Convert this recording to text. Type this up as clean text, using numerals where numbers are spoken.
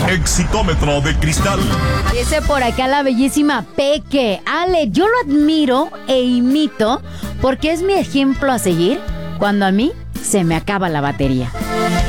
Exitómetro de cristal. Dice por acá la bellísima Peque. Ale, yo lo admiro e imito porque es mi ejemplo a seguir cuando a mí se me acaba la batería.